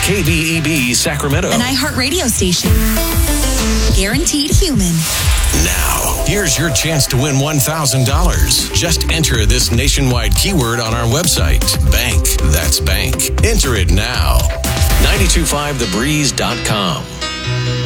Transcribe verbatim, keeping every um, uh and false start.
K B E B Sacramento. An iHeartRadio station. Guaranteed human. Now, here's your chance to win one thousand dollars. Just enter this nationwide keyword on our website. Bank. That's bank. Enter it now. nine two five the breeze dot com.